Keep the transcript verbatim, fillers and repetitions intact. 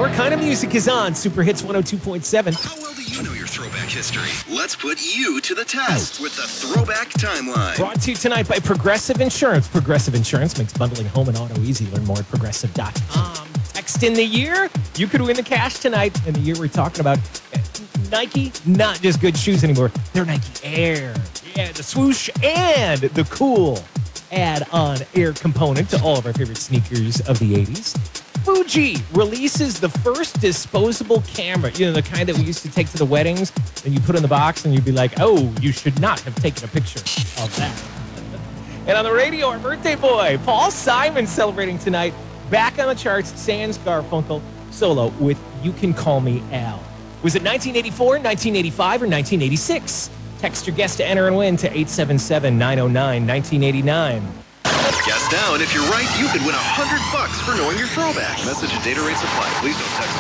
Your Kind of Music is on Super Hits one oh two point seven. How well do you know your throwback history? Let's put you to the test with the Throwback Timeline. Brought to you tonight by Progressive Insurance. Progressive Insurance makes bundling home and auto easy. Learn more at progressive dot com. Text in the year. You could win the cash tonight. In the year we're talking about Nike, not just good shoes anymore. They're Nike Air. Yeah, the swoosh and the cool add-on air component to all of our favorite sneakers of the eighties. Fuji releases the first disposable camera, you know, the kind that we used to take to the weddings and you put in the box and you'd be like, oh, you should not have taken a picture of that. And on the radio, our birthday boy, Paul Simon, celebrating tonight. Back on the charts, Sans Garfunkel solo with You Can Call Me Al. Was it nineteen eighty-four, nineteen eighty-five, or nineteen eighty-six? Text your guess to enter and win to eight seven seven, nine oh nine, nineteen eighty-nine. Guess now, and if you're right, you could win one hundred bucks for knowing your throwback. Message and data rates apply. Please don't text